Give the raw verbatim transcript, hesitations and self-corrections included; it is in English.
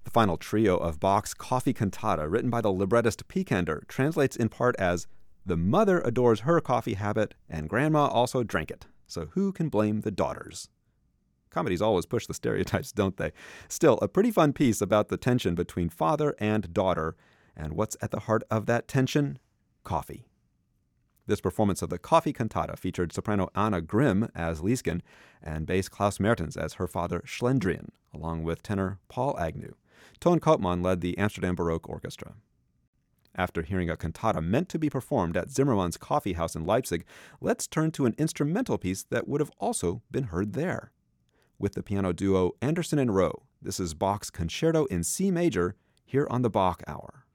The final trio of Bach's Coffee Cantata, written by the librettist Picander, translates in part as, "The mother adores her coffee habit, and grandma also drank it, so who can blame the daughters?" Comedies always push the stereotypes, don't they? Still, a pretty fun piece about the tension between father and daughter, and what's at the heart of that tension? Coffee. This performance of the Coffee Cantata featured soprano Anna Grimm as Liesgen and bass Klaus Mertens as her father Schlendrian, along with tenor Paul Agnew. Toon Koopman led the Amsterdam Baroque Orchestra. After hearing a cantata meant to be performed at Zimmermann's Coffee House in Leipzig, let's turn to an instrumental piece that would have also been heard there. With the piano duo Anderson and Rowe, this is Bach's Concerto in C major here on the Bach Hour.